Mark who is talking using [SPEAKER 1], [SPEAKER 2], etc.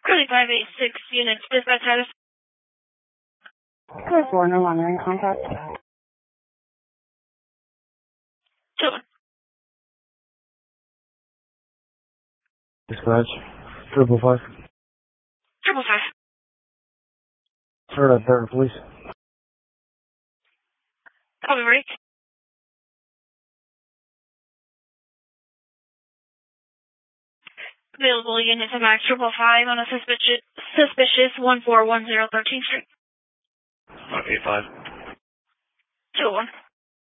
[SPEAKER 1] Curly 586 units, dispatch status.
[SPEAKER 2] Code 4, no longer in contact.
[SPEAKER 1] 2-1.
[SPEAKER 3] Dispatch, 555.
[SPEAKER 1] 555.
[SPEAKER 3] Start at Barron Police.
[SPEAKER 1] Copy, break. Available units at Max 555 on a suspicious 1410 13th Street.
[SPEAKER 4] 585.
[SPEAKER 1] 2-1.